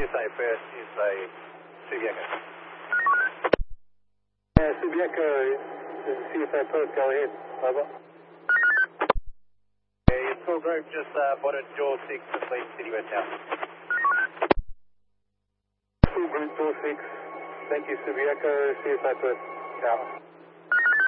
CSA first is a Subiaco. Subiaco, CSA first, go ahead. Over. Your tour group just spotted Jaw 6 at Leeds City West House. Tour group Jaw 6, thank you Subiaco, CSA first. Tower.